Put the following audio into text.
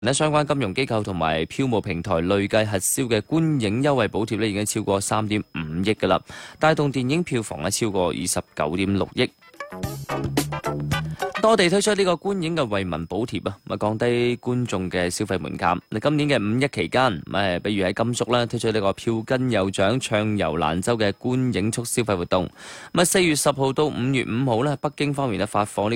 相關金融機構同埋票務平台累計核銷嘅觀影優惠補貼已經超過3.5億㗎啦，帶動電影票房超過29.6億。多地推出呢個觀影嘅惠民補貼啊，降低觀眾嘅消費門檻。今年嘅5一期間，比如喺甘肅啦推出呢個票根有獎暢遊蘭州嘅觀影促消費活動。4月10號到5月5號咧，北京方面發放